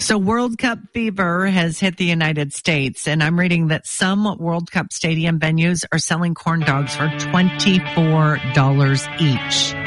So World Cup fever has hit the United States, and I'm reading that some World Cup stadium venues are selling corn dogs for $24 each.